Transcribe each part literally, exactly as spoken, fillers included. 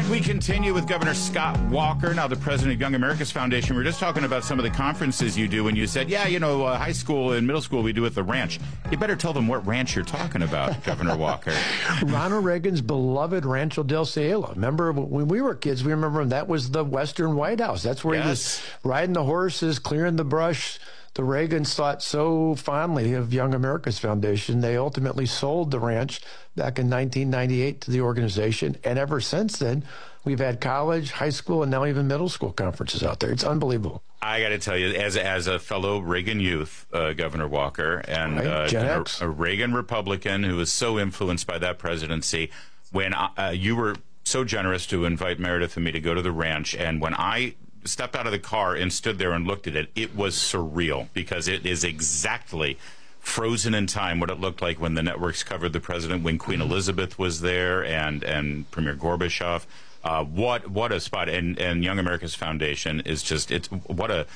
We continue with Governor Scott Walker, now the president of Young America's Foundation. We were just talking about some of the conferences you do, and you said, yeah, you know, uh, high school and middle school we do at the ranch. You better tell them what ranch you're talking about, Governor Walker. Ronald Reagan's beloved Rancho del Cielo. Remember when we were kids, we remember that was the Western White House. That's where yes. he was riding the horses, clearing the brush. The Reagans thought so fondly of Young America's Foundation, they ultimately sold the ranch back in nineteen ninety-eight to the organization. And ever since then, we've had college, high school, and now even middle school conferences out there. It's unbelievable. I got to tell you, as as a fellow Reagan youth, uh, Governor Walker, and right. uh, Gen a, X. a Reagan Republican who was so influenced by that presidency, when uh, you were so generous to invite Meredith and me to go to the ranch, and when I stepped out of the car and stood there and looked at it, it was surreal because it is exactly frozen in time what it looked like when the networks covered the president, when Queen Elizabeth was there and and Premier Gorbachev. Uh, what what a spot! And and Young America's Foundation is just it's what a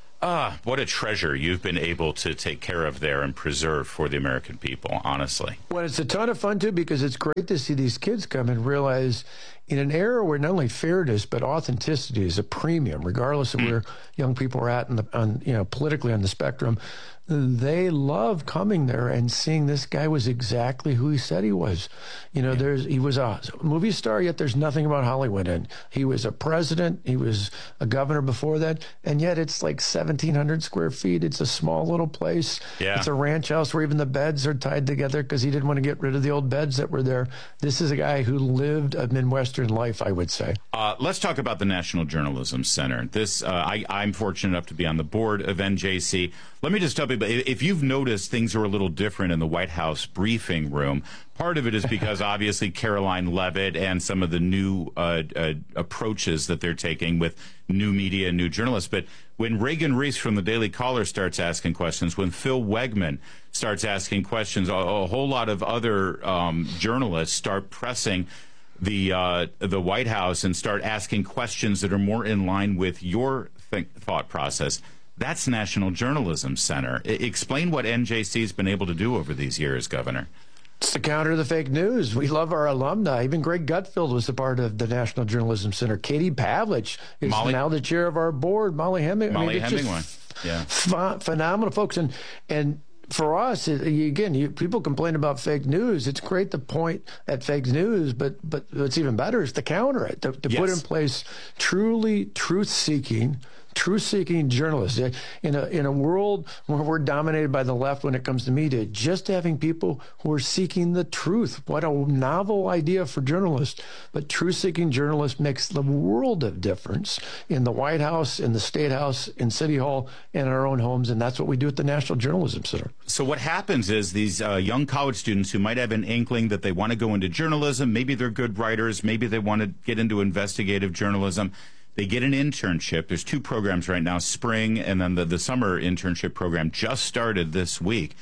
ah what a treasure you've been able to take care of there and preserve for the American people. Honestly, well, it's a ton of fun too because it's great to see these kids come and realize. In an era where not only fairness but authenticity is a premium, regardless of where young people are at, in the, on you know politically on the spectrum, they love coming there and seeing this guy was exactly who he said he was. You know, yeah. there's he was a movie star, yet there's nothing about Hollywood in. He was a president, he was a governor before that, and yet it's like seventeen hundred square feet. It's a small little place. Yeah. It's a ranch house where even the beds are tied together because he didn't want to get rid of the old beds that were there. This is a guy who lived a Midwestern life, I would say. Uh, let's talk about the National Journalism Center. This, uh, I, I'm fortunate enough to be on the board of N J C. Let me just tell people, if you've noticed things are a little different in the White House briefing room, part of it is because obviously Caroline Leavitt and some of the new uh, uh, approaches that they're taking with new media and new journalists. But when Reagan Reese from the Daily Caller starts asking questions, when Phil Wegman starts asking questions, a, a whole lot of other um, journalists start pressing the uh, the White House and start asking questions that are more in line with your th- thought process. That's National Journalism Center. I- explain what N J C's been able to do over these years, Governor. It's the counter to the fake news. We love our alumni. Even Greg Gutfeld was a part of the National Journalism Center. Katie Pavlich is Molly, now the chair of our board. Molly Hemingway. Molly I mean, Hemingway. F- yeah. Ph- phenomenal folks. And, and for us, it, again, you, people complain about fake news. It's great to point at fake news, but but what's even better is to counter it, to, to yes. put in place truly truth-seeking, truth-seeking journalists. In a in a world where we're dominated by the left when it comes to media, just having people who are seeking the truth. What a novel idea for journalists. But truth-seeking journalists makes the world of difference in the White House, in the State House, in City Hall, and in our own homes, and that's what we do at the National Journalism Center. So what happens is these uh, young college students who might have an inkling that they want to go into journalism, maybe they're good writers, maybe they want to get into investigative journalism, they get an internship. There's two programs right now, spring and then the, the summer internship program just started this week.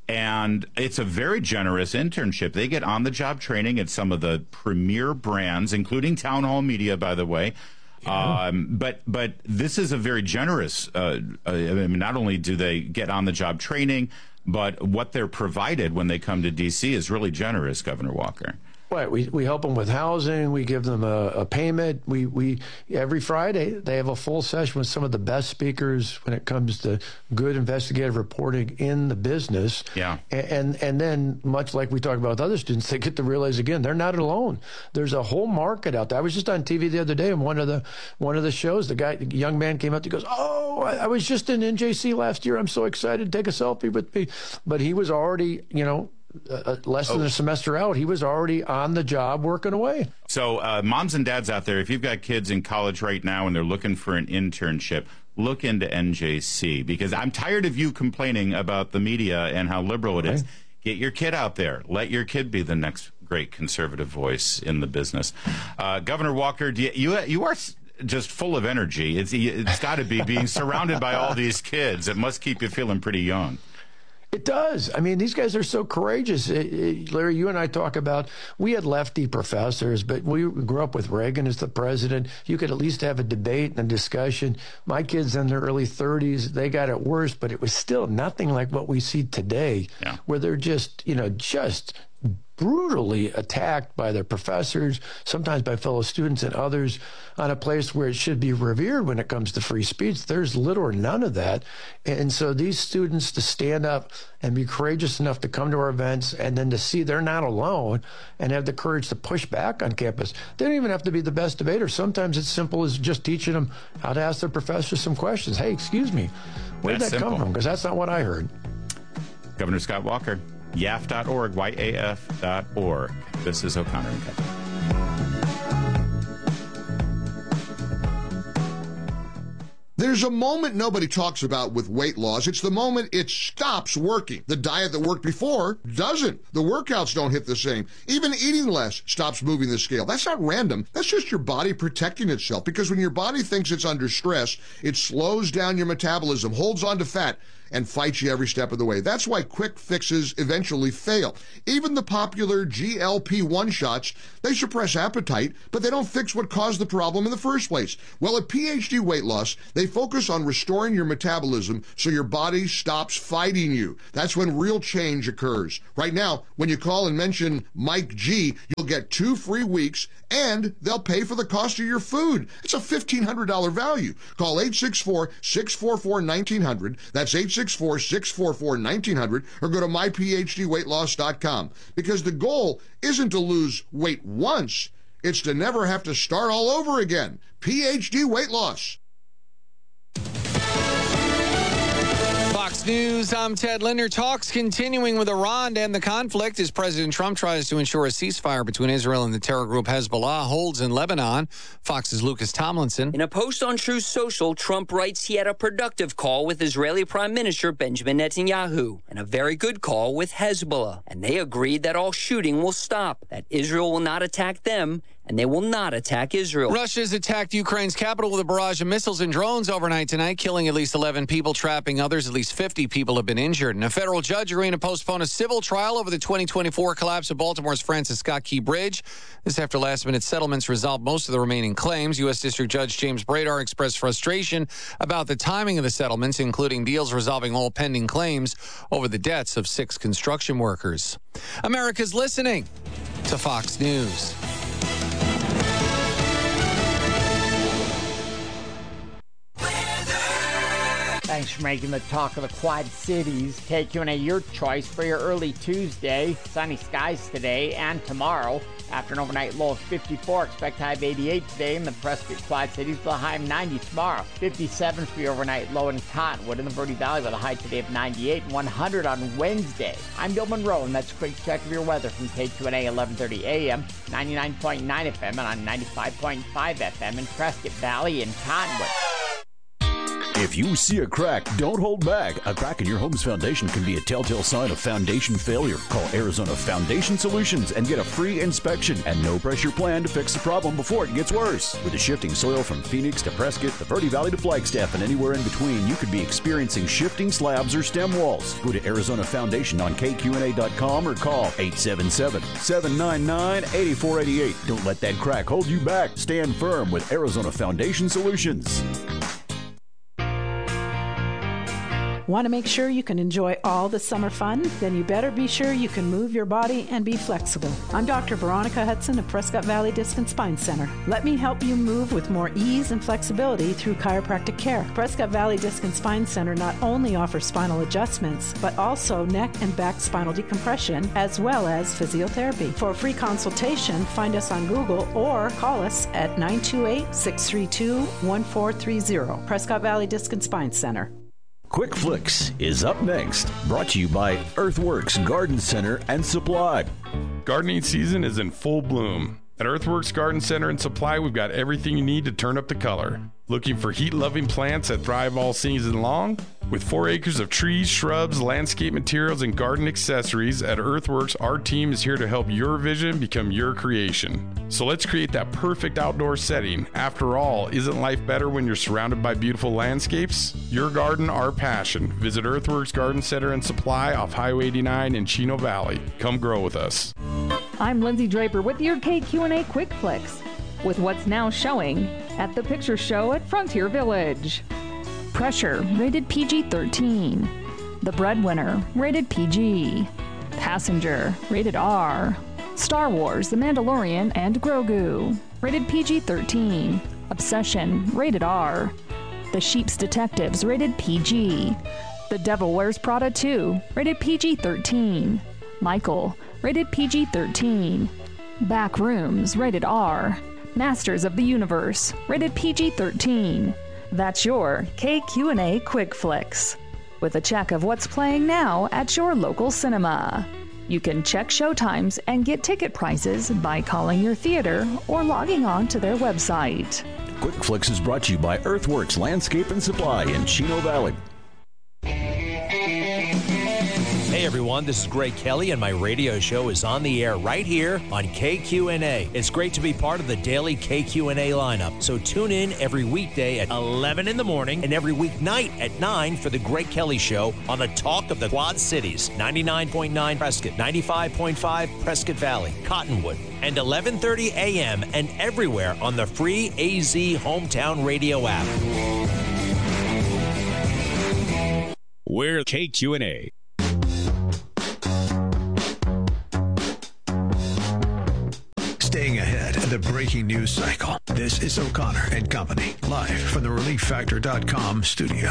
And it's a very generous internship. They get on-the-job training at some of the premier brands, including Town Hall Media, by the way. Yeah. Um, but but this is a very generous, uh, uh, I mean, not only do they get on-the-job training, but what they're provided when they come to D C is really generous, Governor Walker. Right. We we help them with housing. We give them a, a payment. We we every Friday they have a full session with some of the best speakers when it comes to good investigative reporting in the business. Yeah. And and, and then much like we talk about with other students, they get to realize again they're not alone. There's a whole market out there. I was just on T V the other day, and one of the one of the shows, the guy, the young man came up. He goes, "Oh, I, I was just in N J C last year. I'm so excited. Take a selfie with me." But he was already, you know. Uh, less than oh. a semester out, he was already on the job working away. So uh, moms and dads out there, if you've got kids in college right now and they're looking for an internship, look into N J C, because I'm tired of you complaining about the media and how liberal it is. Right. Get your kid out there. Let your kid be the next great conservative voice in the business. Uh, Governor Walker, do you, you, you are just full of energy. It's, it's got to be being surrounded by all these kids. It must keep you feeling pretty young. It does. I mean, these guys are so courageous. It, it, Larry, you and I talk about, we had lefty professors, but we grew up with Reagan as the president. You could at least have a debate and a discussion. My kids in their early thirties, they got it worse, but it was still nothing like what we see today, yeah. where they're just, you know, just brutally attacked by their professors, sometimes by fellow students and others, on a place where it should be revered when it comes to free speech. There's little or none of that. And so these students to stand up and be courageous enough to come to our events and then to see they're not alone and have the courage to push back on campus. They don't even have to be the best debater. Sometimes it's simple as just teaching them how to ask their professors some questions. Hey, excuse me, where did that simple. come from? Because that's not what I heard. Governor Scott Walker, Y A F dot org, Y A F dot org. This is O'Connor and Company. There's a moment nobody talks about with weight loss. It's the moment it stops working. The diet that worked before doesn't. The workouts don't hit the same. Even eating less stops moving the scale. That's not random. That's just your body protecting itself, because when your body thinks it's under stress, it slows down your metabolism, holds on to fat, and fights you every step of the way. That's why quick fixes eventually fail. Even the popular G L P one shots, they suppress appetite, but they don't fix what caused the problem in the first place. Well, at P H D Weight Loss, they focus on restoring your metabolism so your body stops fighting you. That's when real change occurs. Right now, when you call and mention Mike G, you'll get two free weeks, and they'll pay for the cost of your food. It's a fifteen hundred dollars value. Call eight six four, six four four, one nine zero zero. That's eight six four, six four four, one nine zero zero, or go to my p h d weight loss dot com. Because the goal isn't to lose weight once, it's to never have to start all over again. P H D Weight Loss. Fox News, I'm Ted Linder. Talks continuing with Iran to end the conflict as President Trump tries to ensure a ceasefire between Israel and the terror group Hezbollah holds in Lebanon. Fox's Lucas Tomlinson. In a post on Truth Social, Trump writes he had a productive call with Israeli Prime Minister Benjamin Netanyahu and a very good call with Hezbollah. And they agreed that all shooting will stop, that Israel will not attack them, and they will not attack Israel. Russia's attacked Ukraine's capital with a barrage of missiles and drones overnight tonight, killing at least eleven people, trapping others. At least fifty people have been injured. And a federal judge agreeing to postpone a civil trial over the twenty twenty-four collapse of Baltimore's Francis Scott Key Bridge. This after last-minute settlements resolved most of the remaining claims. U S. District Judge James Bradar expressed frustration about the timing of the settlements, including deals resolving all pending claims over the deaths of six construction workers. America's listening to Fox News. Thanks for making the talk of the Quad Cities. K Q and A, your choice for your early Tuesday. Sunny skies today and tomorrow. After an overnight low of fifty-four, expect high of eighty-eight today in the Prescott Quad Cities with a high of ninety tomorrow. fifty-seven for your overnight low in Cottonwood in the Verde Valley with a high today of ninety-eight and one hundred on Wednesday. I'm Bill Monroe, and that's a quick check of your weather from K Q and A, eleven thirty a m, ninety-nine point nine F M and on ninety-five point five F M in Prescott Valley and Cottonwood. If you see a crack, don't hold back. A crack in your home's foundation can be a telltale sign of foundation failure. Call Arizona Foundation Solutions and get a free inspection and no-pressure plan to fix the problem before it gets worse. With the shifting soil from Phoenix to Prescott, the Verde Valley to Flagstaff, and anywhere in between, you could be experiencing shifting slabs or stem walls. Go to Arizona Foundation on K Q N A dot com or call eight seven seven, seven nine nine, eight four eight eight. Don't let that crack hold you back. Stand firm with Arizona Foundation Solutions. Want to make sure you can enjoy all the summer fun? Then you better be sure you can move your body and be flexible. I'm Doctor Veronica Hudson of Prescott Valley Disc and Spine Center. Let me help you move with more ease and flexibility through chiropractic care. Prescott Valley Disc and Spine Center not only offers spinal adjustments, but also neck and back spinal decompression, as well as physiotherapy. For a free consultation, find us on Google or call us at nine two eight, six three two, one four three zero. Prescott Valley Disc and Spine Center. Quick Flicks is up next, brought to you by Earthworks Garden Center and Supply. Gardening season is in full bloom. At Earthworks Garden Center and Supply, we've got everything you need to turn up the color. Looking for heat-loving plants that thrive all season long? With four acres of trees, shrubs, landscape materials, and garden accessories, at Earthworks, our team is here to help your vision become your creation. So let's create that perfect outdoor setting. After all, isn't life better when you're surrounded by beautiful landscapes? Your garden, our passion. Visit Earthworks Garden Center and Supply off Highway eighty-nine in Chino Valley. Come grow with us. I'm Lindsay Draper with your K Q and A Quick Flicks, with what's now showing at the Picture Show at Frontier Village. Pressure, rated P G thirteen. The Breadwinner, rated P G. Passenger, rated R. Star Wars, The Mandalorian, and Grogu. Rated P G thirteen. Obsession, rated R. The Sheep's Detectives, rated P G. The Devil Wears Prada two, rated P G thirteen. Michael, rated P G thirteen. Backrooms, rated R. Masters of the Universe, rated P G thirteen. That's your K Q and A Quick Flicks, with a check of what's playing now at your local cinema. You can check showtimes and get ticket prices by calling your theater or logging on to their website. Quick Flicks is brought to you by Earthworks Landscape and Supply in Chino Valley. Hey everyone, this is Greg Kelly, and my radio show is on the air right here on K Q and A. It's great to be part of the daily K Q and A lineup, so tune in every weekday at eleven in the morning and every weeknight at nine for the Greg Kelly Show on the Talk of the Quad Cities, ninety-nine point nine Prescott, ninety-five point five Prescott Valley, Cottonwood, and eleven thirty a.m. and everywhere on the free A Z Hometown Radio app. We're K Q and A. Staying ahead of the breaking news cycle. This is O'Connor and Company, live from the relief factor dot com studio.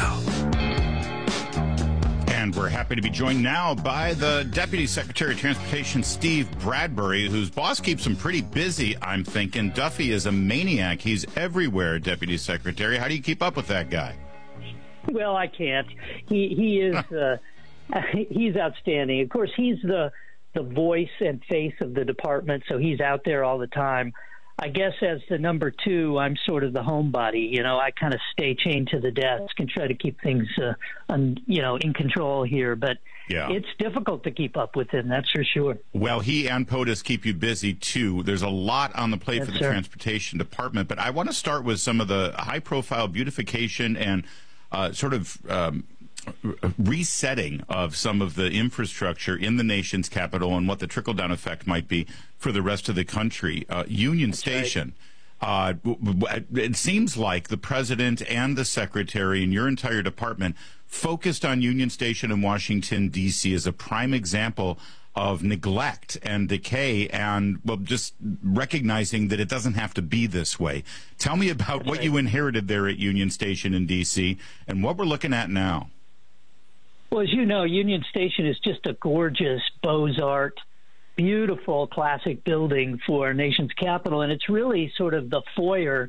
And we're happy to be joined now by the Deputy Secretary of Transportation, Steve Bradbury, whose boss keeps him pretty busy, I'm thinking. Duffy is a maniac. He's everywhere, Deputy Secretary. How do you keep up with that guy? Well, I can't. He he is uh, he's outstanding. Of course, he's the the voice and face of the department, so he's out there all the time. I guess as the number two, I'm sort of the homebody. You know, I kind of stay chained to the desk and try to keep things, uh, un, you know, in control here. But yeah, it's difficult to keep up with him, that's for sure. Well, he and POTUS keep you busy, too. There's a lot on the plate yes, for the sir. Transportation Department. But I want to start with some of the high-profile beautification and uh, sort of um, resetting of some of the infrastructure in the nation's capital and what the trickle-down effect might be for the rest of the country. Uh, Union That's Station, right. uh, it seems like the president and the secretary and your entire department focused on Union Station in Washington, D C as a prime example of neglect and decay and, well, just recognizing that it doesn't have to be this way. Tell me about That's what right. you inherited there at Union Station in D C and what we're looking at now. Well, as you know, Union Station is just a gorgeous Beaux-Art, beautiful classic building for our nation's capital, and it's really sort of the foyer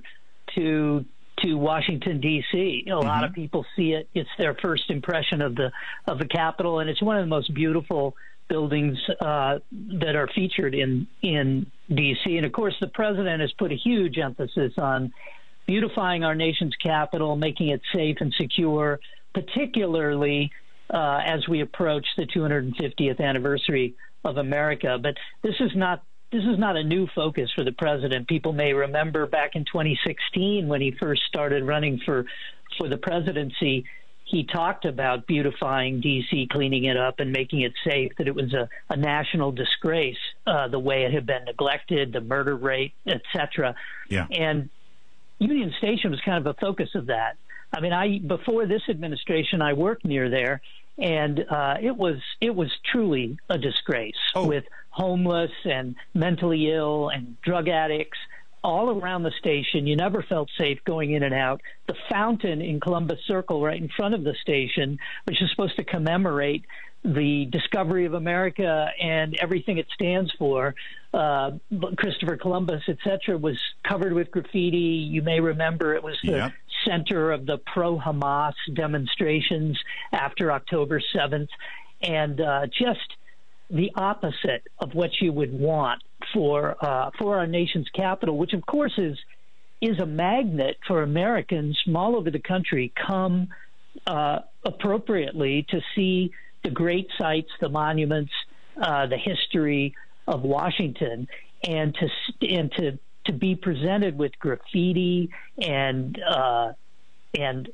to to Washington, D C. A mm-hmm. lot of people see it. It's their first impression of the of the capital, and it's one of the most beautiful buildings uh, that are featured in, in D C. And, of course, the president has put a huge emphasis on beautifying our nation's capital, making it safe and secure, particularly Uh, as we approach the two hundred fiftieth anniversary of America. But this is not this is not a new focus for the president. People may remember back in twenty sixteen when he first started running for for the presidency, he talked about beautifying D C, cleaning it up and making it safe, that it was a, a national disgrace, uh, the way it had been neglected, the murder rate, et cetera. Yeah. And Union Station was kind of a focus of that. I mean, I before this administration, I worked near there, and uh, it was it was truly a disgrace oh. with homeless and mentally ill and drug addicts all around the station. You never felt safe going in and out. The fountain in Columbus Circle right in front of the station, which is supposed to commemorate the discovery of America and everything it stands for, uh, Christopher Columbus, et cetera, was covered with graffiti. You may remember it was the yep. center of the pro-Hamas demonstrations after October seventh, and uh, just the opposite of what you would want for uh, for our nation's capital, which of course is is a magnet for Americans from all over the country come uh, appropriately to see the great sites, the monuments, uh, the history of Washington, and to and to to be presented with graffiti and uh, and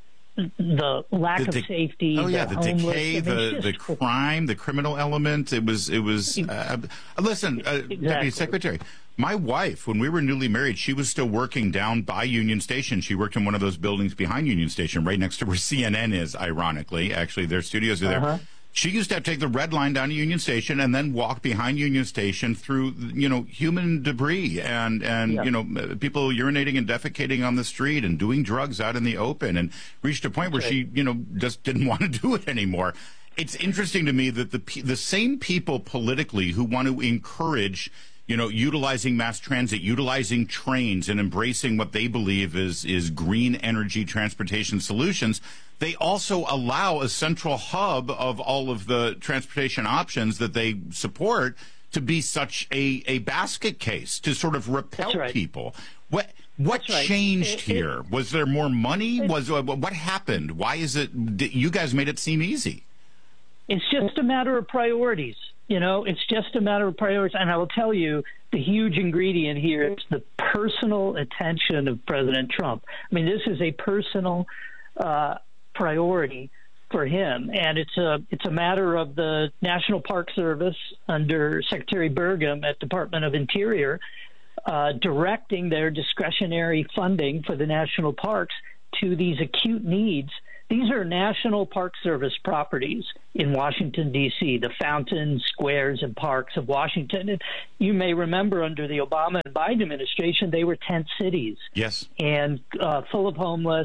the lack the de- of safety. Oh yeah, the, the decay, I mean, the the crime, the criminal element. It was it was. Uh, listen, uh, exactly. Deputy Secretary, my wife, when we were newly married, she was still working down by Union Station. She worked in one of those buildings behind Union Station, right next to where C N N is. Ironically, actually, their studios are there. Uh-huh. She used to have to take the red line down to Union Station and then walk behind Union Station through, you know, human debris and, and yeah. you know, people urinating and defecating on the street and doing drugs out in the open, and reached a point That's where right. she, you know, just didn't want to do it anymore. It's interesting to me that the the same people politically who want to encourage, you know, utilizing mass transit, utilizing trains, and embracing what they believe is is green energy transportation solutions, they also allow a central hub of all of the transportation options that they support to be such a, a basket case to sort of repel right. people. What what right. changed it, here? It, Was there more money? It, Was what happened? Why is it you guys made it seem easy? It's just a matter of priorities. You know, it's just a matter of priorities. And I will tell you, the huge ingredient here is the personal attention of President Trump. I mean, this is a personal uh, priority for him. And it's a it's a matter of the National Park Service under Secretary Burgum at Department of Interior uh, directing their discretionary funding for the national parks to these acute needs. These are National Park Service properties in Washington, D C, the fountains, squares, and parks of Washington. And you may remember under the Obama and Biden administration, they were tent cities. Yes. And uh, full of homeless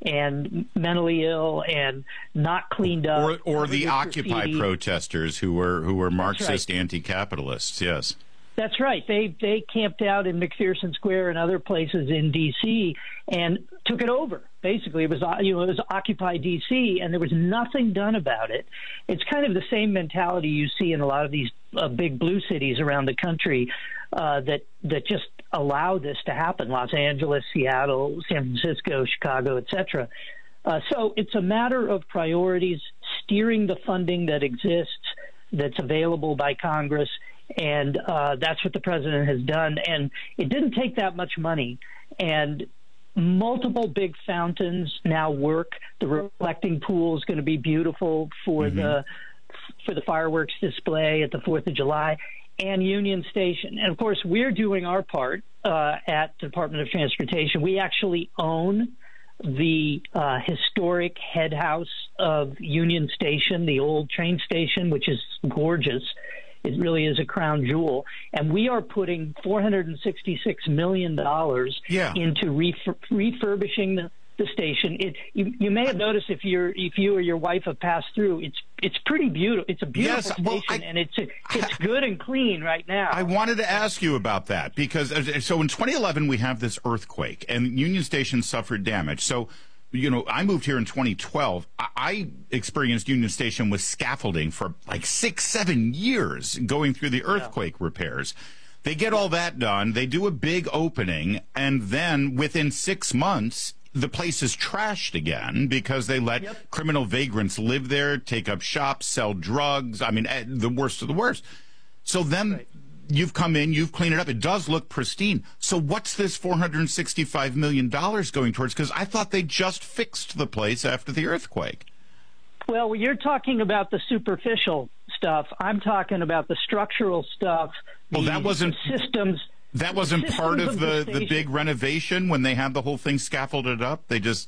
and mentally ill and not cleaned up. Or, or the Occupy graffiti. protesters who were who were Marxist right. anti-capitalists, yes. That's right. They they camped out in McPherson Square and other places in D C and took it over. Basically, it was you know it was Occupy D C, and there was nothing done about it. It's kind of the same mentality you see in a lot of these uh, big blue cities around the country uh, that that just allow this to happen: Los Angeles, Seattle, San Francisco, Chicago, et cetera. Uh, so it's a matter of priorities, steering the funding that exists, that's available by Congress. And uh, that's what the president has done. And it didn't take that much money. And multiple big fountains now work. The reflecting pool is going to be beautiful for mm-hmm. the for the fireworks display at the fourth of July, and Union Station. And, of course, we're doing our part uh, at the Department of Transportation. We actually own the uh, historic head house of Union Station, the old train station, which is gorgeous. It really is a crown jewel. And we are putting four hundred sixty-six million dollars yeah. into refur- refurbishing the, the station. It, you, you may have noticed if you're if you or your wife have passed through, it's it's pretty beautiful. It's a beautiful yes, station, well, I, and it's a, it's good and clean right now. I wanted to ask you about that because so in twenty eleven we have this earthquake and Union Station suffered damage. So you know, I moved here in twenty twelve. I experienced Union Station with scaffolding for like six, seven years going through the earthquake yeah. repairs. They get all that done. They do a big opening. And then within six months, the place is trashed again because they let yep. criminal vagrants live there, take up shops, sell drugs. I mean, the worst of the worst. So then right. you've come in, you've cleaned it up. It does look pristine. So what's this four hundred sixty-five million dollars going towards? Because I thought they just fixed the place after the earthquake. Well, you're talking about the superficial stuff. I'm talking about the structural stuff. Well, that wasn't systems. That wasn't part of the, the, the big renovation when they had the whole thing scaffolded up? They just...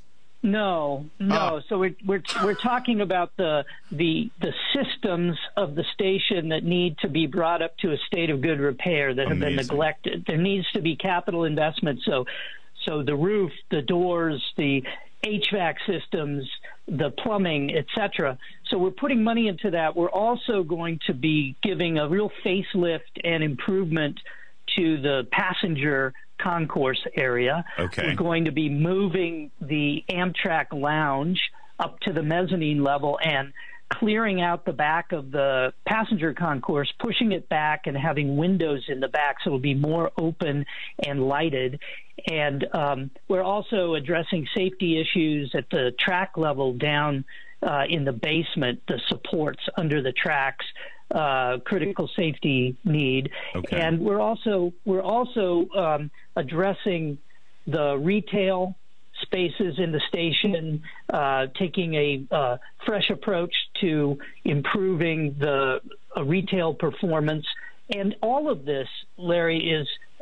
No, no. Uh, so we're we're we're talking about the the the systems of the station that need to be brought up to a state of good repair that have amazing. been neglected. There needs to be capital investment. So, so the roof, the doors, the H V A C systems, the plumbing, et cetera. So we're putting money into that. We're also going to be giving a real facelift and improvement to the passenger concourse area. Okay. We're going to be moving the Amtrak lounge up to the mezzanine level and clearing out the back of the passenger concourse, pushing it back and having windows in the back so it'll be more open and lighted. And um, we're also addressing safety issues at the track level down uh, in the basement, the supports under the tracks. Uh, critical safety need, okay. and we're also we're also um, addressing the retail spaces in the station, uh, taking a uh, fresh approach to improving the uh, retail performance, and all of this, Larry, is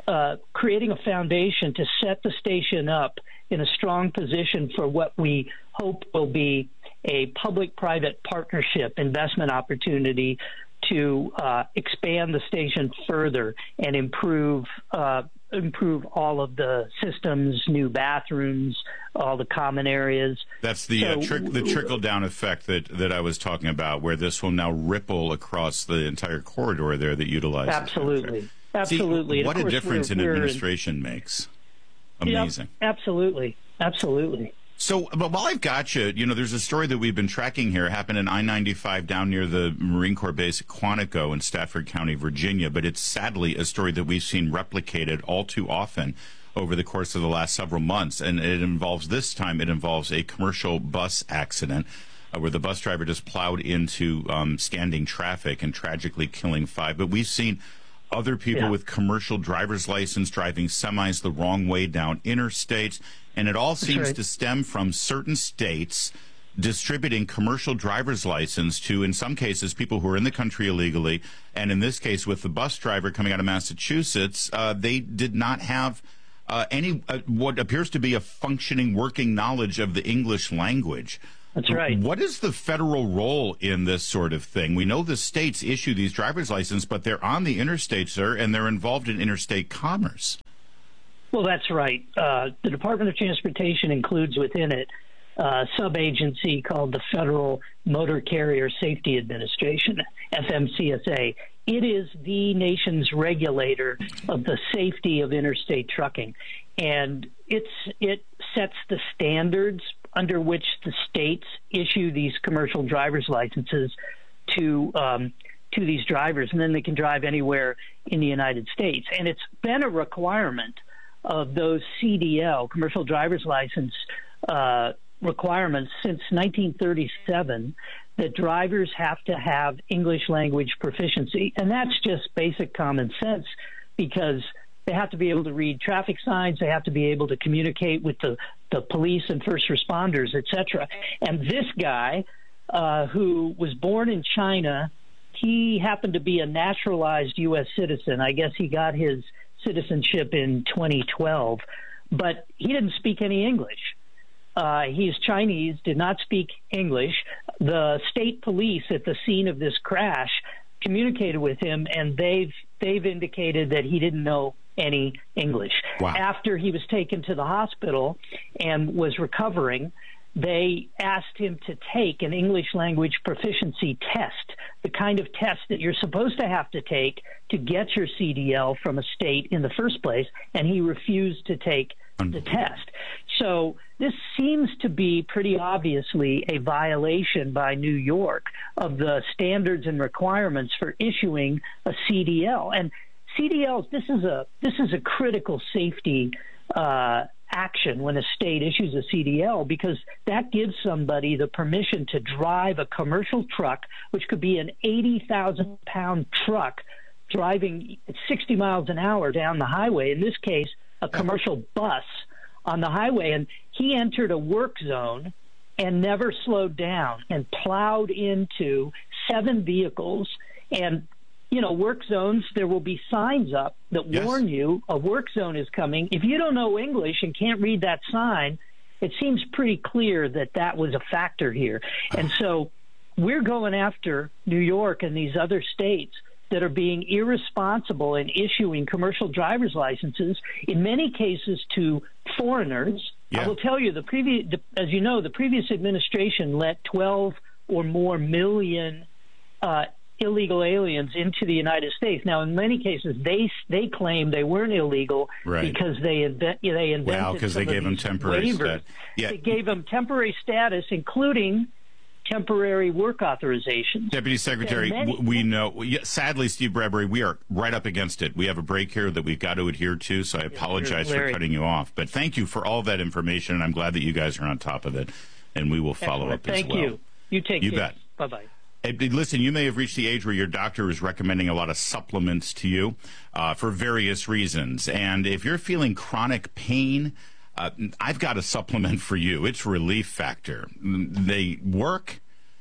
uh, creating a foundation to set the station up in a strong position for what we hope will be a public-private partnership investment opportunity to uh, expand the station further and improve uh, improve all of the systems, new bathrooms, all the common areas. That's the so, uh, trick, the trickle-down effect that, that I was talking about, where this will now ripple across the entire corridor there that utilizes. Absolutely, absolutely. See, what a difference an administration in, makes. Amazing. Yep, absolutely, absolutely. So, but while I've got you, you know, there's a story that we've been tracking here. It happened in I ninety-five down near the Marine Corps base at Quantico in Stafford County, Virginia. But it's sadly a story that we've seen replicated all too often over the course of the last several months. And it involves, this time, it involves a commercial bus accident uh, where the bus driver just plowed into um, standing traffic and tragically killing five. But we've seen other people yeah. with commercial driver's license driving semis the wrong way down interstates. And it all seems right. to stem from certain states distributing commercial driver's license to, in some cases, people who are in the country illegally. And in this case, with the bus driver coming out of Massachusetts, uh, they did not have uh, any uh, what appears to be a functioning, working knowledge of the English language. That's right. What is the federal role in this sort of thing? We know the states issue these driver's licenses, but they're on the interstate, sir, and they're involved in interstate commerce. Well, that's right. Uh, the Department of Transportation includes within it a sub-agency called the Federal Motor Carrier Safety Administration, F M C S A. It is the nation's regulator of the safety of interstate trucking, and it's it sets the standards under which the states issue these commercial driver's licenses to um, to these drivers, and then they can drive anywhere in the United States. And it's been a requirement of those C D L, commercial driver's license uh, requirements, since nineteen thirty-seven, that drivers have to have English language proficiency. And that's just basic common sense, because they have to be able to read traffic signs, they have to be able to communicate with the, the police and first responders, et cetera. And this guy, uh, who was born in China, he happened to be a naturalized U S citizen. I guess he got his citizenship in twenty twelve, but he didn't speak any English. Uh, he's Chinese, did not speak English. The state police at the scene of this crash communicated with him, and they've they've indicated that he didn't know any English. Wow. After he was taken to the hospital and was recovering, they asked him to take an English language proficiency test, the kind of test that you're supposed to have to take to get your C D L from a state in the first place, and he refused to take the test. So this seems to be pretty obviously a violation by New York of the standards and requirements for issuing a C D L. And C D Ls, this is a this is a critical safety uh action when a state issues a C D L, because that gives somebody the permission to drive a commercial truck, which could be an eighty thousand pound truck driving at sixty miles an hour down the highway, in this case, a commercial bus on the highway. And he entered a work zone and never slowed down and plowed into seven vehicles. And you know, work zones, there will be signs up that yes. warn you a work zone is coming. If you don't know English and can't read that sign, it seems pretty clear that that was a factor here. And so we're going after New York and these other states that are being irresponsible in issuing commercial driver's licenses, in many cases to foreigners. Yeah. I will tell you, the previous, as you know, the previous administration let twelve or more million uh, illegal aliens into the United States. Now, in many cases, they they claim they weren't illegal right. because they invent, they invented. Wow, because they gave them temporary status. Yeah. They gave them temporary status, including temporary work authorizations. Deputy Secretary, many, we know, sadly, Steve Bradbury, we are right up against it. We have a break here that we've got to adhere to, so I apologize Larry. for cutting you off. But thank you for all that information, and I'm glad that you guys are on top of it, and we will follow Excellent. up Thank as well. Thank you. You take you care. bet. Bye-bye. Hey, listen, you may have reached the age where your doctor is recommending a lot of supplements to you uh, for various reasons. And if you're feeling chronic pain, uh, I've got a supplement for you. It's Relief Factor. They work,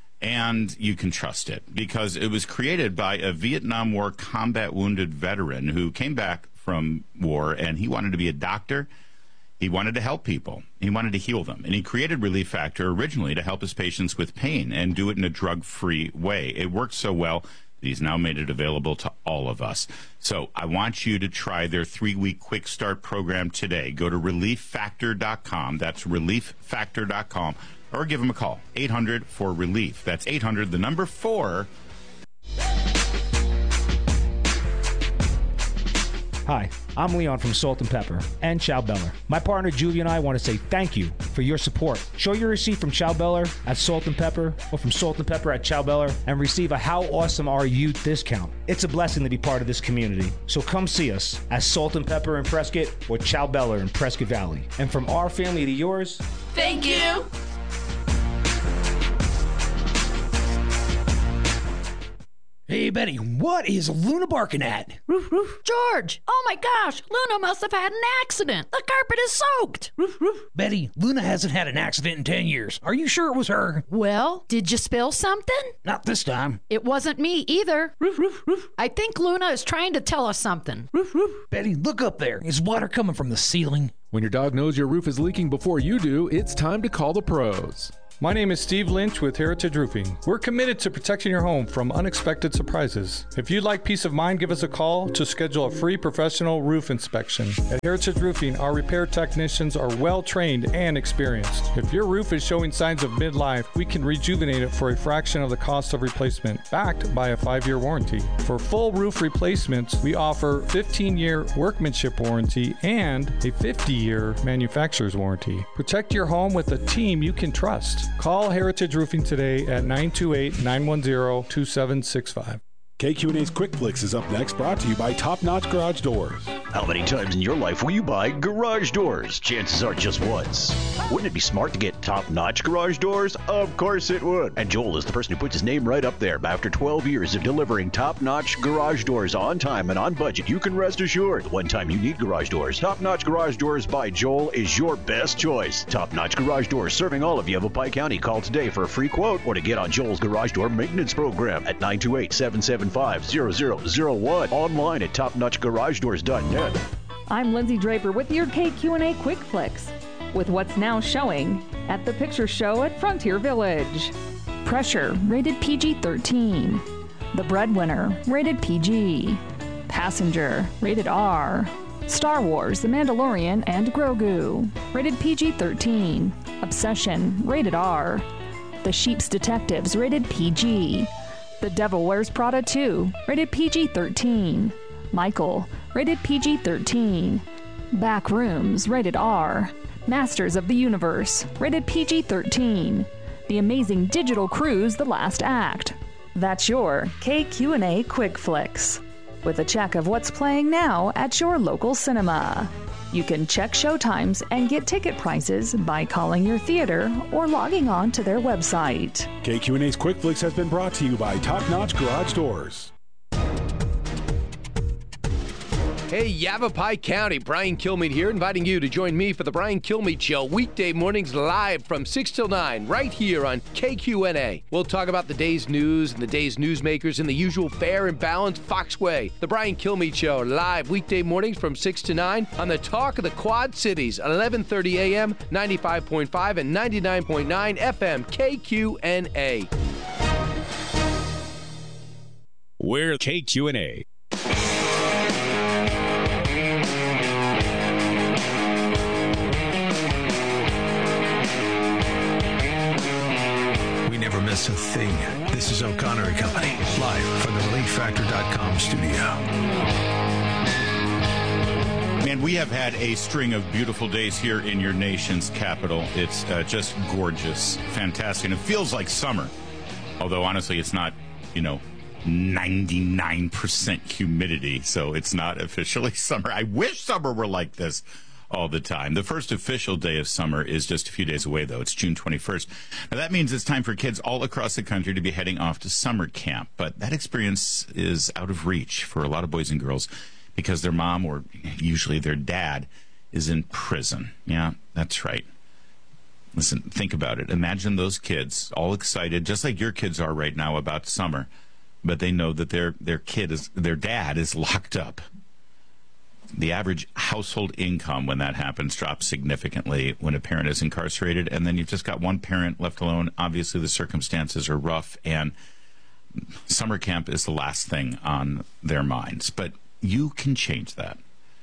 and you can trust it because it was created by a Vietnam War combat wounded veteran who came back from war, and he wanted to be a doctor. He wanted to help people. He wanted to heal them. And he created Relief Factor originally to help his patients with pain and do it in a drug-free way. It worked so well that he's now made it available to all of us. So I want you to try their three-week quick start program today. Go to relief factor dot com. That's relief factor dot com. Or give them a call. eight hundred four relief. That's eight hundred, the number four. Hi, I'm Leon from Salt and Pepper and Chow Beller. My partner Julie and I want to say thank you for your support. Show your receipt from Chow Beller at Salt and Pepper or from Salt and Pepper at Chow Beller and receive a How Awesome Are You discount. It's a blessing to be part of this community. So come see us at Salt and Pepper in Prescott or Chow Beller in Prescott Valley. And from our family to yours, thank you. Hey, Betty, what is Luna barking at? Roof, roof. George, oh my gosh, Luna must have had an accident. The carpet is soaked. Roof, roof. Betty, Luna hasn't had an accident in ten years. Are you sure it was her? Well, did you spill something? Not this time. It wasn't me either. Roof, roof, roof. I think Luna is trying to tell us something. Roof, roof. Betty, look up there. Is water coming from the ceiling? When your dog knows your roof is leaking before you do, it's time to call the pros. My name is Steve Lynch with Heritage Roofing. We're committed to protecting your home from unexpected surprises. If you'd like peace of mind, give us a call to schedule a free professional roof inspection. At Heritage Roofing, our repair technicians are well trained and experienced. If your roof is showing signs of midlife, we can rejuvenate it for a fraction of the cost of replacement, backed by a five-year warranty. For full roof replacements, we offer fifteen-year workmanship warranty and a fifty-year manufacturer's warranty. Protect your home with a team you can trust. Call Heritage Roofing today at nine two eight, nine one zero, two seven six five. K Q and A's Quick Flicks is up next, brought to you by Top Notch Garage Doors. How many times in your life will you buy garage doors? Chances are just once. Wouldn't it be smart to get top-notch garage doors? Of course it would. And Joel is the person who puts his name right up there. After twelve years of delivering top-notch garage doors on time and on budget, you can rest assured. The one time you need garage doors, Top-Notch Garage Doors by Joel is your best choice. Top-Notch Garage Doors serving all of Yavapai County. Call today for a free quote or to get on Joel's garage door maintenance program at nine two eight, seven seven five, zero zero zero one. Online at top notch garage doors dot net. I'm Lindsay Draper with your K Q and A Quick Flicks, with what's now showing at the Picture Show at Frontier Village. Pressure, rated P G thirteen. The Breadwinner, rated P G. Passenger, rated R. Star Wars, The Mandalorian and Grogu, rated P G thirteen. Obsession, rated R. The Sheep's Detectives, rated P G. The Devil Wears Prada two, rated P G thirteen. Michael, rated P G thirteen. Backrooms, rated R. Masters of the Universe, rated P G thirteen. The Amazing Digital Cruise, The Last Act. That's your K Q and A Quick Flicks, with a check of what's playing now at your local cinema. You can check showtimes and get ticket prices by calling your theater or logging on to their website. K Q and A's Quick Flicks has been brought to you by Top Notch Garage Doors. Hey, Yavapai County, Brian Kilmeade here, inviting you to join me for the Brian Kilmeade Show, weekday mornings live from six till nine, right here on K Q N A. We'll talk about the day's news and the day's newsmakers in the usual fair and balanced Fox way. The Brian Kilmeade Show, live weekday mornings from six to nine on the Talk of the Quad Cities, eleven thirty a.m., ninety-five point five and ninety-nine point nine F M, K Q N A. We're K Q and A. Miss a thing. This is O'Connor and Company, live from the relief factor dot com studio. Man, we have had a string of beautiful days here in your nation's capital. It's uh, just gorgeous, fantastic, and it feels like summer. Although, honestly, it's not, you know, ninety-nine percent humidity, so it's not officially summer. I wish summer were like this all the time. The first official day of summer is just a few days away, though. It's June twenty-first. Now, that means it's time for kids all across the country to be heading off to summer camp. But that experience is out of reach for a lot of boys and girls because their mom, or usually their dad, is in prison. Yeah, that's right. Listen, think about it. Imagine those kids all excited, just like your kids are right now about summer, but they know that their their kid is their dad is locked up. The average household income when that happens drops significantly when a parent is incarcerated, and then you've just got one parent left alone. Obviously, the circumstances are rough, and summer camp is the last thing on their minds. But you can change that.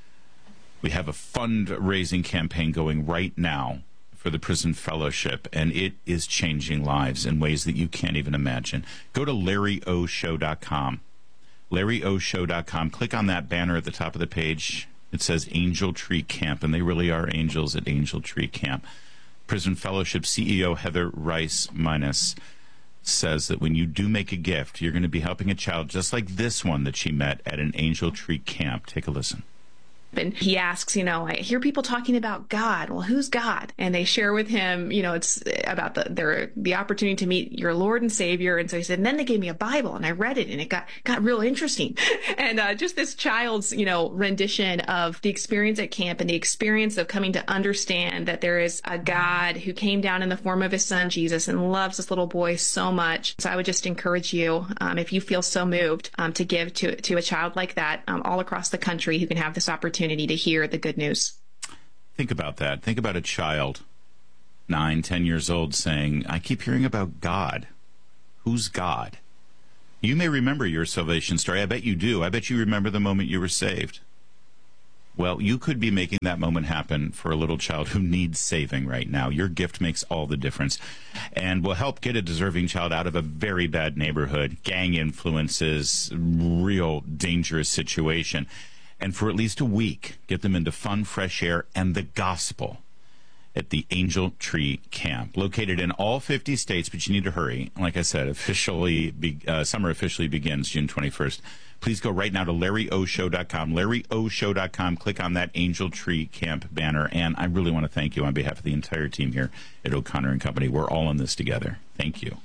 We have a fundraising campaign going right now for the Prison Fellowship, and it is changing lives in ways that you can't even imagine. Go to Larry O Show dot com. Larry O Show dot com. Click on that banner at the top of the page. It says Angel Tree Camp, and they really are angels at Angel Tree Camp. Prison Fellowship C E O Heather Rice Minus says that when you do make a gift, you're going to be helping a child just like this one that she met at an Angel Tree Camp. Take a listen. And he asks, you know, I hear people talking about God. Well, who's God? And they share with him, you know, it's about the their the opportunity to meet your Lord and Savior. And so he said, and then they gave me a Bible, and I read it, and it got got real interesting. And uh, just this child's, you know, rendition of the experience at camp and the experience of coming to understand that there is a God who came down in the form of his son Jesus and loves this little boy so much. So I would just encourage you, um, if you feel so moved, um, to give to to a child like that, um, all across the country who can have this opportunity to hear the good news. Think about that. Think about a child, nine, ten years old, saying, I keep hearing about God. Who's God? You may remember your salvation story. I bet you do. I bet you remember the moment you were saved. Well, you could be making that moment happen for a little child who needs saving right now. Your gift makes all the difference and will help get a deserving child out of a very bad neighborhood, gang influences, real dangerous situation. And for at least a week, get them into fun, fresh air, and the gospel at the Angel Tree Camp, located in all fifty states, but you need to hurry. Like I said, officially, be, uh, summer officially begins June twenty-first. Please go right now to Larry O Show dot com, Larry O Show dot com. Click on that Angel Tree Camp banner. And I really want to thank you on behalf of the entire team here at O'Connor and Company. We're all in this together. Thank you.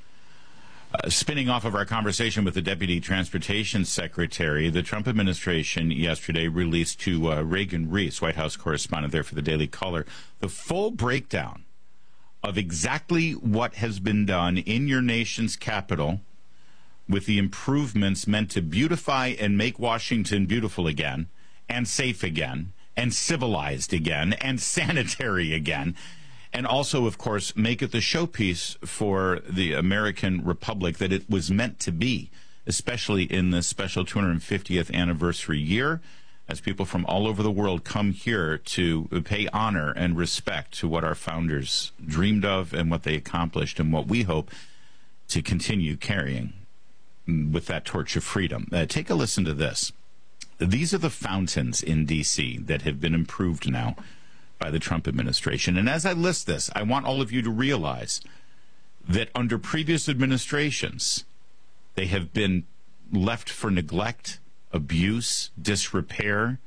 Uh, spinning off of our conversation with the Deputy Transportation Secretary, the Trump administration yesterday released to uh, Reagan Reese, White House correspondent there for the Daily Caller, the full breakdown of exactly what has been done in your nation's capital with the improvements meant to beautify and make Washington beautiful again, and safe again, and civilized again, and sanitary again. And also, of course, make it the showpiece for the American Republic that it was meant to be, especially in this special two hundred fiftieth anniversary year, as people from all over the world come here to pay honor and respect to what our founders dreamed of and what they accomplished and what we hope to continue carrying with that torch of freedom. Uh, take a listen to this. These are the fountains in D C that have been improved now by the Trump administration. And as I list this, I want all of you to realize that under previous administrations, they have been left for neglect, abuse, disrepair,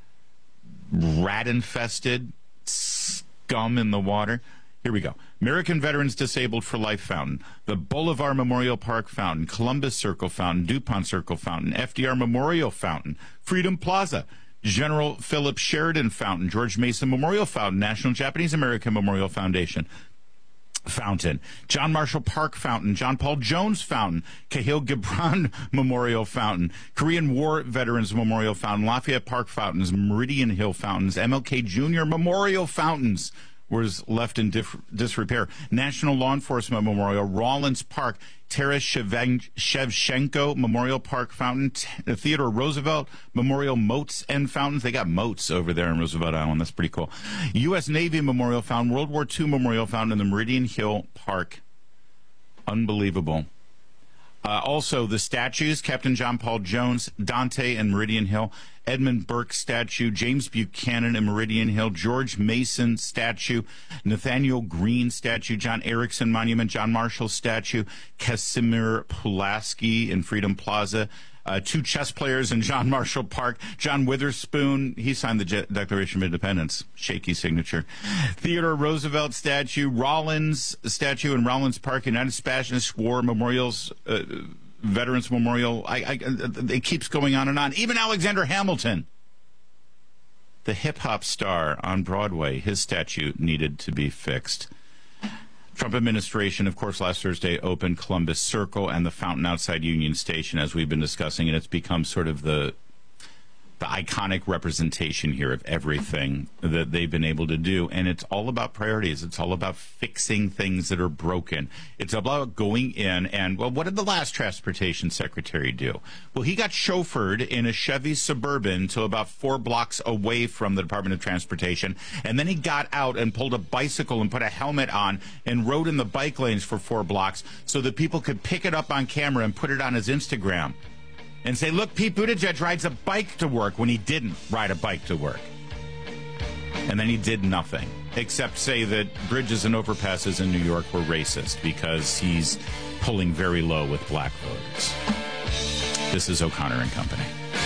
rat-infested, scum in the water. Here we go. American Veterans Disabled for Life Fountain, the Bolivar Memorial Park Fountain, Columbus Circle Fountain, DuPont Circle Fountain, F D R Memorial Fountain, Freedom Plaza, General Philip Sheridan Fountain, George Mason Memorial Fountain, National Japanese American Memorial Foundation Fountain, John Marshall Park Fountain, John Paul Jones Fountain, Cahill Gibran Memorial Fountain, Korean War Veterans Memorial Fountain, Lafayette Park Fountains, Meridian Hill Fountains, M L K Junior Memorial Fountains was left in dif- disrepair, National Law Enforcement Memorial, Rawlins Park, Taras Shevchenko Memorial Park Fountain, T- Theodore Roosevelt Memorial Moats and Fountains. They got moats over there in Roosevelt Island. That's pretty cool. U S Navy Memorial Fountain, World War Two Memorial Fountain, and the Meridian Hill Park. Unbelievable. Uh, also, the statues, Captain John Paul Jones, Dante and Meridian Hill, Edmund Burke statue, James Buchanan and Meridian Hill, George Mason statue, Nathaniel Green statue, John Erickson Monument, John Marshall statue, Casimir Pulaski in Freedom Plaza, uh, two chess players in John Marshall Park, John Witherspoon, he signed the Je- Declaration of Independence, shaky signature, Theodore Roosevelt statue, Rollins statue in Rollins Park, United Spanish War Memorials, uh, Veterans Memorial. I, I, it keeps going on and on. Even Alexander Hamilton, the hip-hop star on Broadway, his statue needed to be fixed. Trump administration, of course, last Thursday opened Columbus Circle and the fountain outside Union Station, as we've been discussing, and it's become sort of the the iconic representation here of everything that they've been able to do. And it's all about priorities. It's all about fixing things that are broken. It's about going in and, well, what did the last transportation secretary do? Well, he got chauffeured in a Chevy Suburban to about four blocks away from the Department of Transportation. And then he got out and pulled a bicycle and put a helmet on and rode in the bike lanes for four blocks so that people could pick it up on camera and put it on his Instagram and say, look, Pete Buttigieg rides a bike to work, when he didn't ride a bike to work. And then he did nothing except say that bridges and overpasses in New York were racist because he's pulling very low with black voters. This is O'Connor and Company.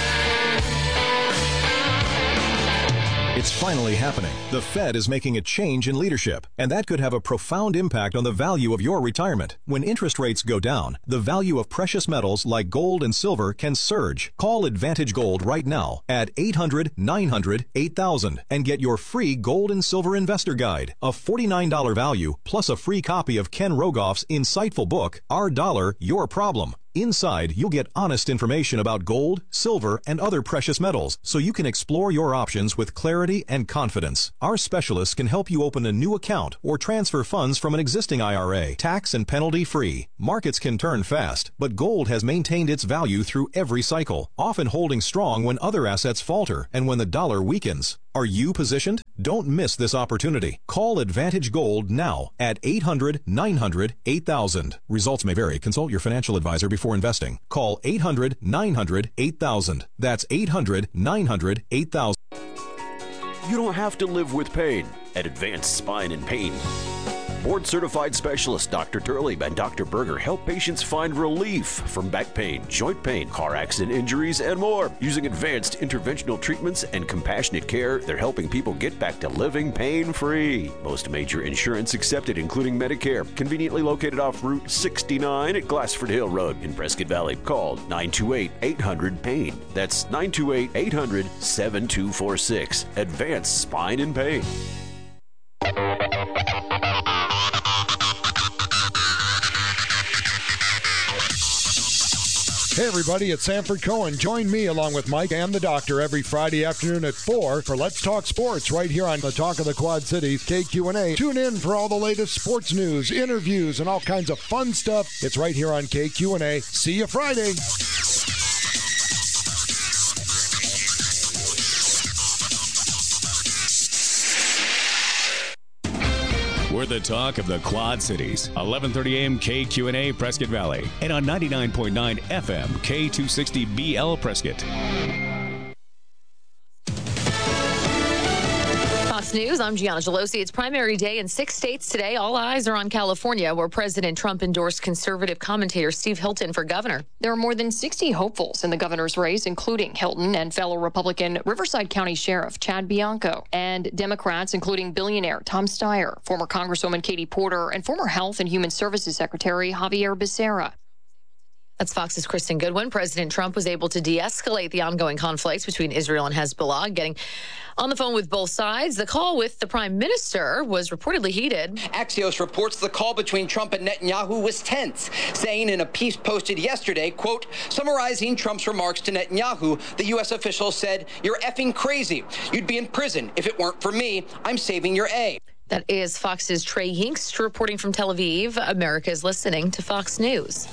It's finally happening. The Fed is making a change in leadership, and that could have a profound impact on the value of your retirement. When interest rates go down, the value of precious metals like gold and silver can surge. Call Advantage Gold right now at eight hundred, nine hundred, eight thousand and get your free Gold and Silver Investor Guide, a forty-nine dollars value, plus a free copy of Ken Rogoff's insightful book, Our Dollar, Your Problem. Inside, you'll get honest information about gold, silver, and other precious metals, so you can explore your options with clarity and confidence. Our specialists can help you open a new account or transfer funds from an existing I R A, tax and penalty free. Markets can turn fast, but gold has maintained its value through every cycle, often holding strong when other assets falter and when the dollar weakens. Are you positioned? Don't miss this opportunity. Call Advantage Gold now at eight hundred, nine hundred, eight thousand. Results may vary. Consult your financial advisor before investing. Call eight hundred, nine hundred, eight thousand. That's eight hundred, nine hundred, eight thousand. You don't have to live with pain at Advanced Spine and Pain. Board-certified specialists Doctor Turley and Doctor Berger help patients find relief from back pain, joint pain, car accident injuries, and more. Using advanced interventional treatments and compassionate care, they're helping people get back to living pain-free. Most major insurance accepted, including Medicare. Conveniently located off Route sixty-nine at Glassford Hill Road in Prescott Valley. Call nine two eight, eight hundred, pain. That's nine two eight, eight hundred, seven two four six. Advanced Spine and Pain. Hey everybody, it's Sanford Cohen. Join me along with Mike and the Doctor every Friday afternoon at four for Let's Talk Sports right here on the Talk of the Quad Cities, K Q N A. Tune in for all the latest sports news, interviews, and all kinds of fun stuff. It's right here on K Q N A. See you Friday. We're the talk of the Quad Cities. eleven thirty a.m. K Q N A Prescott Valley. And on ninety-nine point nine F M K two sixty B L Prescott. Fox News, I'm Gianna Gelosi. It's primary day in six states today. All eyes are on California, where President Trump endorsed conservative commentator Steve Hilton for governor. There are more than sixty hopefuls in the governor's race, including Hilton and fellow Republican Riverside County Sheriff Chad Bianco, and Democrats, including billionaire Tom Steyer, former Congresswoman Katie Porter, and former Health and Human Services Secretary Javier Becerra. That's Fox's Kristen Goodwin. President Trump was able to de-escalate the ongoing conflicts between Israel and Hezbollah, getting on the phone with both sides. The call with the prime minister was reportedly heated. Axios reports the call between Trump and Netanyahu was tense, saying in a piece posted yesterday, quote, summarizing Trump's remarks to Netanyahu, the U S official said, "You're effing crazy. You'd be in prison. If it weren't for me, I'm saving your A." That is Fox's Trey Hinkst reporting from Tel Aviv. America is listening to Fox News.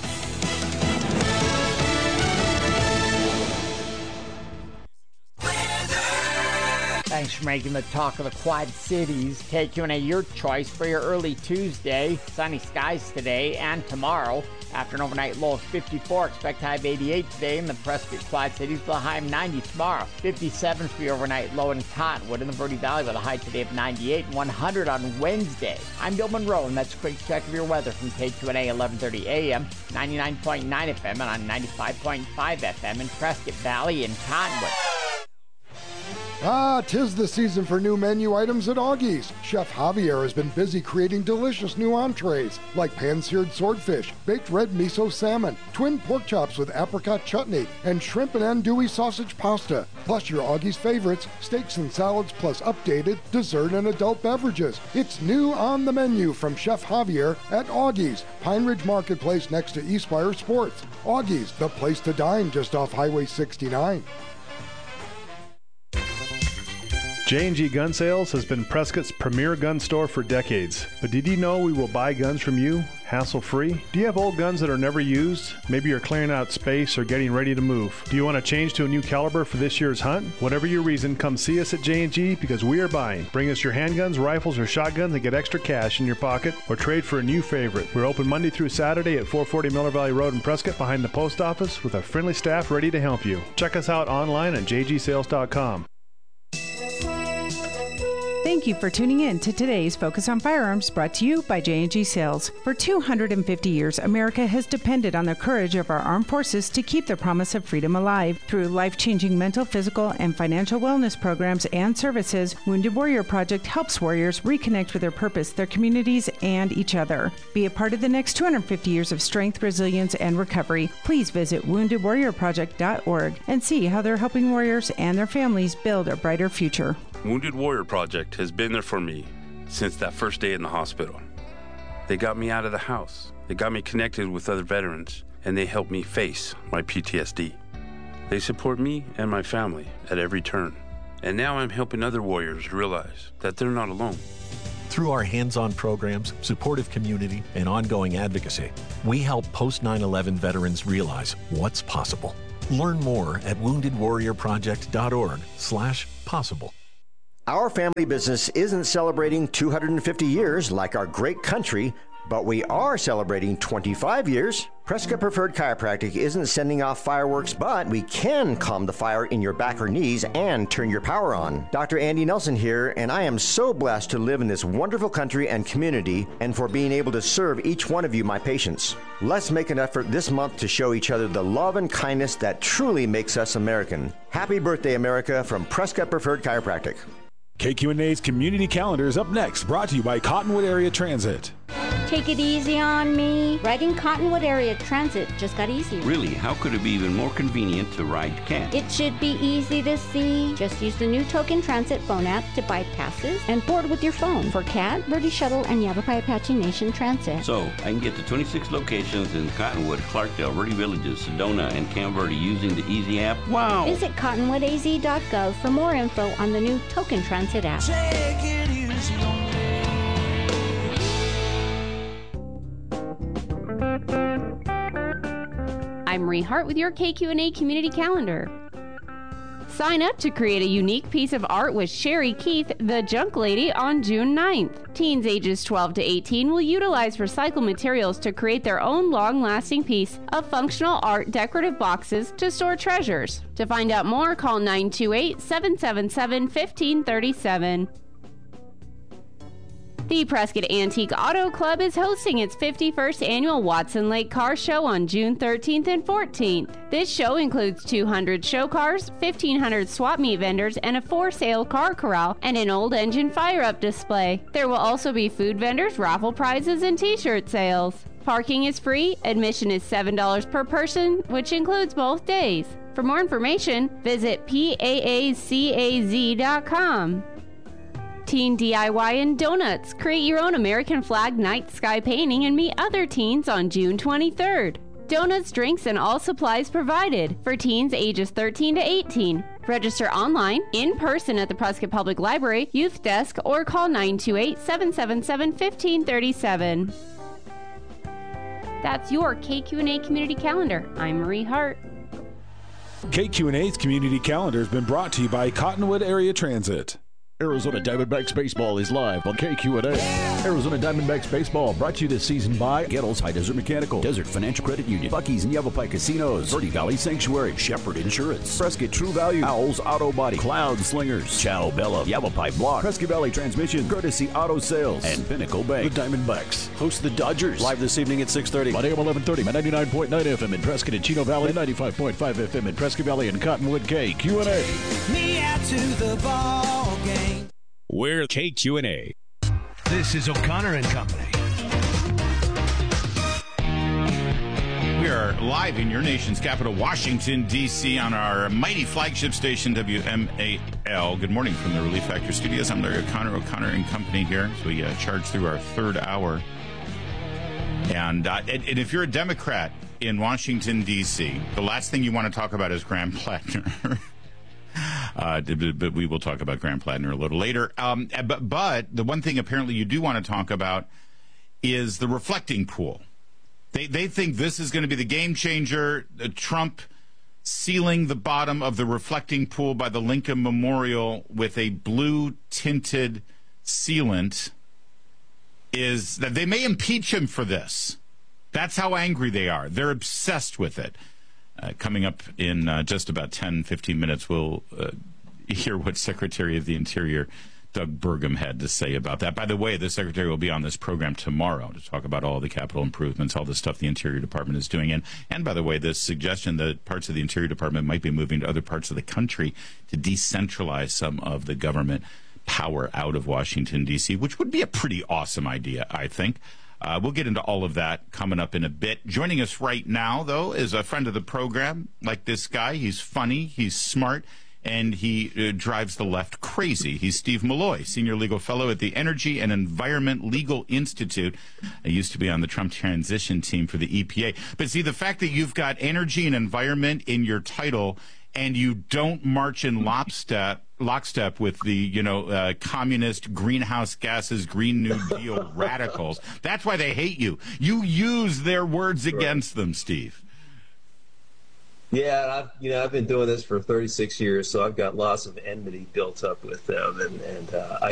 Thanks for making the talk of the Quad Cities. K Q N A, your choice for your early Tuesday. Sunny skies today and tomorrow. After an overnight low of fifty-four, expect high of eighty-eight today in the Prescott Quad Cities with a high of ninety tomorrow. fifty-seven for your overnight low in Cottonwood in the Verde Valley with a high today of ninety-eight and one hundred on Wednesday. I'm Bill Monroe, and that's a quick check of your weather from K Q N A eleven thirty a m, ninety-nine point nine F M, and on ninety-five point five F M in Prescott Valley and Cottonwood. Ah, 'tis the season for new menu items at Augie's. Chef Javier has been busy creating delicious new entrees like pan-seared swordfish, baked red miso salmon, twin pork chops with apricot chutney, and shrimp and andouille sausage pasta. Plus your Augie's favorites, steaks and salads, plus updated dessert and adult beverages. It's new on the menu from Chef Javier at Augie's, Pine Ridge Marketplace next to Eastspire Sports. Augie's, the place to dine just off Highway sixty-nine. J and G Gun Sales has been Prescott's premier gun store for decades. But did you know we will buy guns from you, hassle-free? Do you have old guns that are never used? Maybe you're clearing out space or getting ready to move. Do you want to change to a new caliber for this year's hunt? Whatever your reason, come see us at J and G because we are buying. Bring us your handguns, rifles, or shotguns and get extra cash in your pocket or trade for a new favorite. We're open Monday through Saturday at four forty Miller Valley Road in Prescott behind the post office with a friendly staff ready to help you. Check us out online at j g sales dot com. Thank you for tuning in to today's Focus on Firearms, brought to you by J and G Sales. For two hundred fifty years, America has depended on the courage of our armed forces to keep the promise of freedom alive. Through life-changing mental, physical, and financial wellness programs and services, Wounded Warrior Project helps warriors reconnect with their purpose, their communities, and each other. Be a part of the next two hundred fifty years of strength, resilience, and recovery. Please visit wounded warrior project dot org and see how they're helping warriors and their families build a brighter future. Wounded Warrior Project has been there for me since that first day in the hospital. They got me out of the house, they got me connected with other veterans, and they helped me face my P T S D. They support me and my family at every turn. And now I'm helping other warriors realize that they're not alone. Through our hands-on programs, supportive community, and ongoing advocacy, we help post nine eleven veterans realize what's possible. Learn more at wounded warrior project dot org slash possible. Our family business isn't celebrating two hundred fifty years like our great country, but we are celebrating twenty-five years. Prescott Preferred Chiropractic isn't sending off fireworks, but we can calm the fire in your back or knees and turn your power on. Doctor Andy Nelson here, and I am so blessed to live in this wonderful country and community and for being able to serve each one of you, my patients. Let's make an effort this month to show each other the love and kindness that truly makes us American. Happy birthday, America, from Prescott Preferred Chiropractic. K Q N A's Community Calendar is up next, brought to you by Cottonwood Area Transit. Take it easy on me. Riding Cottonwood Area Transit just got easier. Really? How could it be even more convenient to ride C A N? It should be easy to see. Just use the new Token Transit phone app to buy passes and board with your phone for C A T, Verde Shuttle, and Yavapai Apache Nation Transit. So, I can get to twenty-six locations in Cottonwood, Clarkdale, Verde Villages, Sedona, and Camp Verde using the Easy app. Wow! Visit cottonwood a z dot gov for more info on the new Token Transit app. Take it easy on me. I'm Marie Hart with your K Q N A Community Calendar. Sign up to create a unique piece of art with Sherry Keith, the Junk Lady, on June ninth. Teens ages twelve to eighteen will utilize recycled materials to create their own long-lasting piece of functional art decorative boxes to store treasures. To find out more, call nine two eight, seven seven seven, one five three seven. The Prescott Antique Auto Club is hosting its fifty-first annual Watson Lake Car Show on June thirteenth and fourteenth. This show includes two hundred show cars, fifteen hundred swap meet vendors, and a for-sale car corral and an old engine fire-up display. There will also be food vendors, raffle prizes, and t-shirt sales. Parking is free. Admission is seven dollars per person, which includes both days. For more information, visit P A A C A Z dot com. Teen D I Y and Donuts. Create your own American flag night sky painting and meet other teens on June twenty-third. Donuts, drinks, and all supplies provided for teens ages thirteen to eighteen. Register online, in person at the Prescott Public Library, Youth Desk, or call nine two eight, seven seven seven, one five three seven. That's your K Q N A Community Calendar. I'm Marie Hart. K Q N A's Community Calendar has been brought to you by Cottonwood Area Transit. Arizona Diamondbacks Baseball is live on K Q N A. Arizona Diamondbacks Baseball brought to you this season by Gettles High Desert Mechanical, Desert Financial Credit Union, Buc-ee's and Yavapai Casinos, Verde Valley Sanctuary, Shepherd Insurance, Prescott True Value, Owls Auto Body, Cloud Slingers, Chow Bella, Yavapai Block, Prescott Valley Transmission, Courtesy Auto Sales, and Pinnacle Bank. The Diamondbacks host the Dodgers live this evening at six thirty on A M eleven thirty, ninety-nine point nine F M in Prescott and Chino Valley, and ninety-five point five F M in Prescott Valley and Cottonwood. K Q N A. Me out to the ball game. We're K Q N A. This is O'Connor and Company. We are live in your nation's capital, Washington, D C, on our mighty flagship station, W M A L. Good morning from the Relief Factor Studios. I'm Larry O'Connor, O'Connor and Company here. So we uh, charge through our third hour. And, uh, and, and if you're a Democrat in Washington, D C, the last thing you want to talk about is Graham Plattner. Uh, but we will talk about Grant Plattner a little later. Um, but, but the one thing apparently you do want to talk about is the reflecting pool. They they think this is going to be the game changer. Uh, Trump sealing the bottom of the reflecting pool by the Lincoln Memorial with a blue tinted sealant is that they may impeach him for this. That's how angry they are. They're obsessed with it. Uh, coming up in uh, just about ten, fifteen minutes, we'll uh, hear what Secretary of the Interior Doug Burgum had to say about that. By the way, the Secretary will be on this program tomorrow to talk about all the capital improvements, all the stuff the Interior Department is doing. And, and by the way, this suggestion that parts of the Interior Department might be moving to other parts of the country to decentralize some of the government power out of Washington, D C, which would be a pretty awesome idea, I think. Uh, we'll get into all of that coming up in a bit. Joining us right now, though, is a friend of the program, like this guy. He's funny, he's smart, and he uh, drives the left crazy. He's Steve Malloy, Senior Legal Fellow at the Energy and Environment Legal Institute. I used to be on the Trump transition team for the E P A. But see, the fact that you've got energy and environment in your title and you don't march in lockstep, lockstep with the, you know, uh, communist greenhouse gases, Green New Deal radicals. That's why they hate you. You use their words against them, Steve. Yeah, I've, you know, I've been doing this for thirty-six years, so I've got lots of enmity built up with them, and, and uh, I